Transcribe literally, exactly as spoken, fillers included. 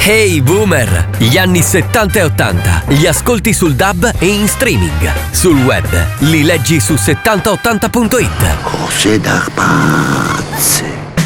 Hey Boomer! Gli anni settanta e ottanta li ascolti sul D A B e in streaming. Sul web li leggi su settanta ottanta punto it. Cose da pazze.